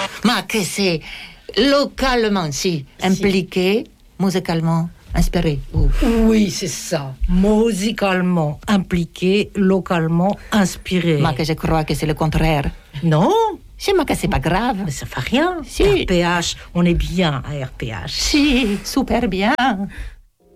Mais que c'est localement, si, impliqué, musicalement, inspiré. Oui, c'est ça. Musicalement impliqué, localement inspiré. Mais que je crois que c'est le contraire. Non, C'est moi que c'est pas grave. mais ça fait rien. Si. RPH, on est bien à RPH. Si, super bien.